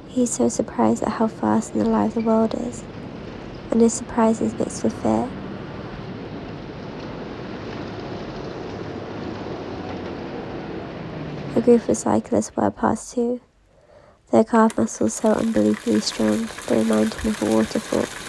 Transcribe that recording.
He's so surprised at how fast and alive the world is, and his surprise is mixed with fear. A group of cyclists were past too. Their calf muscles so unbelievably strong, they remind him of a waterfall.